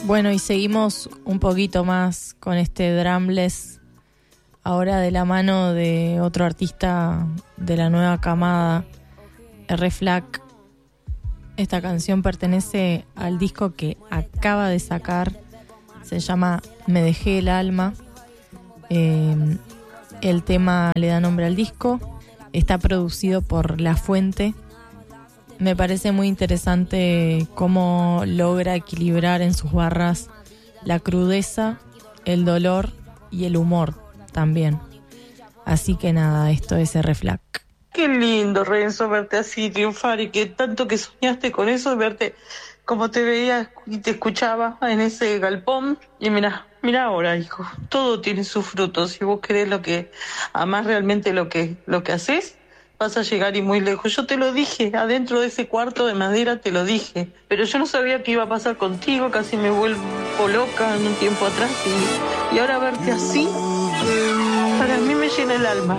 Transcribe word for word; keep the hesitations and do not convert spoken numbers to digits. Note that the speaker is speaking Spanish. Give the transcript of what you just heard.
Bueno, y seguimos un poquito más con este Drumless, ahora de la mano de otro artista de la nueva camada, R-Flac. Esta canción pertenece al disco que acaba de sacar, se llama Me dejé el alma. Eh, el tema le da nombre al disco, está producido por La Fuente. Me parece muy interesante cómo logra equilibrar en sus barras la crudeza, el dolor y el humor también. Así que nada, esto es R-Flac. Qué lindo, Renzo, verte así triunfar y que tanto que soñaste con eso, verte como te veía y te escuchaba en ese galpón. Y mira, mira ahora, hijo, todo tiene sus frutos. Si vos querés lo que amás realmente lo que, lo que haces, vas a llegar y muy lejos. Yo te lo dije, adentro de ese cuarto de madera te lo dije, pero yo no sabía qué iba a pasar contigo, casi me vuelvo loca en un tiempo atrás y, y ahora verte así, para mí me llena el alma.